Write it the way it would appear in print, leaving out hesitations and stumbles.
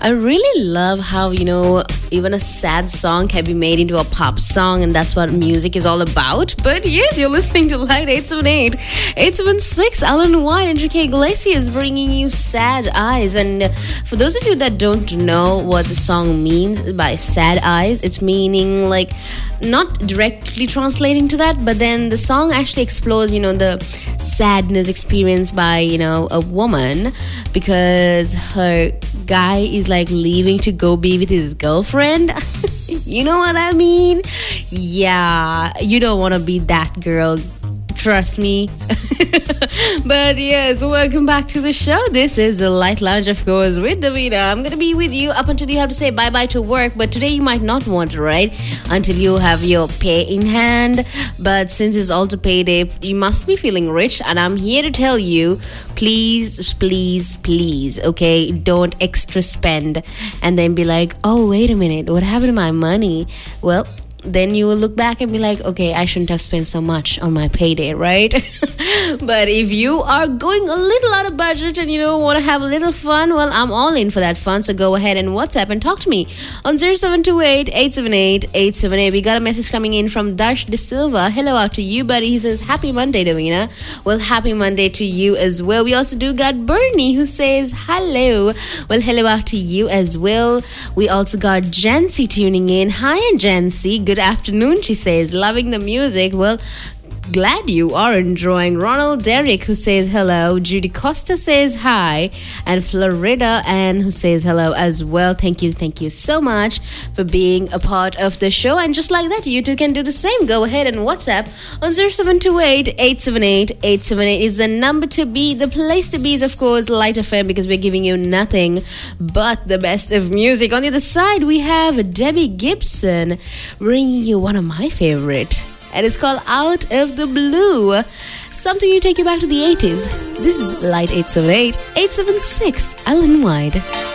I really love how, even a sad song can be made into a pop song, and that's what music is all about. But yes, you're listening to Light 878, 876, Alan White, Enrique Iglesias bringing you Sad Eyes. And for those of you that don't know what the song means by Sad Eyes, it's meaning like not directly translating to that, but then the song actually explores, the sadness experienced by, a woman because her guy is like leaving to go be with his girlfriend. You know what I mean? Yeah, you don't want to be that girl. Trust me. But yes, welcome back to the show. This is the Light Lounge, of course, with Davina. I'm going to be with you up until you have to say bye-bye to work. But today you might not want to, right? Until you have your pay in hand. But since it's also payday, you must be feeling rich. And I'm here to tell you, please, please, please, okay? Don't extra spend and then be like, oh, wait a minute. What happened to my money? Well, then you will look back and be like, okay, I shouldn't have spent so much on my payday, right? But if you are going a little out of budget and want to have a little fun, well, I'm all in for that fun. So go ahead and WhatsApp and talk to me on 0728-878-878. We got a message coming in from Darsh De Silva. Hello out to you, buddy. He says, happy Monday, Davina. Well, happy Monday to you as well. We also do got Bernie who says, hello. Well, hello out to you as well. We also got Jancy tuning in. Hi, Jancy. Good afternoon, she says. Loving the music. Well, glad you are enjoying. Ronald Derrick who says hello. Judy Costa says hi. And Florida Ann who says hello as well. Thank you so much for being a part of the show. And just like that, you too can do the same. Go ahead and WhatsApp on 0728-878-878 is the number to be. The place to be is, of course, Light FM, because we're giving you nothing but the best of music. On the other side, we have Debbie Gibson bringing you one of my favorite. And it's called Out of the Blue. Something you take you back to the 80s. This is Light 878, 876, Alan White.